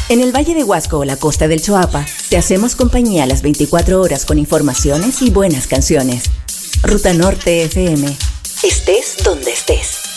En el Valle de Huasco o la costa del Choapa, te hacemos compañía las 24 horas con informaciones y buenas canciones. Ruta Norte FM. Estés donde estés.